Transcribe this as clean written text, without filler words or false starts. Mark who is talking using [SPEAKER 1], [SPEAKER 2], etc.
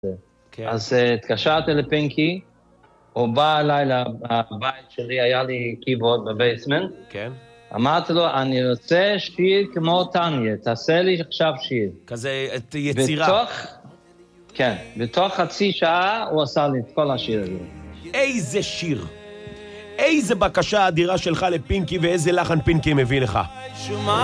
[SPEAKER 1] כן.
[SPEAKER 2] אז התקשרתי לפינקי, הוא בא אליי לבית שלי, היה לי קיבורד בבייסמנט.
[SPEAKER 1] כן.
[SPEAKER 2] אמרתי לו, אני רוצה שיר כמו טניה, תעשה לי עכשיו שיר.
[SPEAKER 1] כזה יצירה.
[SPEAKER 2] כן, בתוך חצי שעה הוא עשה לי את כל השיר הזה.
[SPEAKER 1] איזה שיר. איזה בקשה אדירה שלך לפינקי, ואיזה לחן פינקי מביא לך.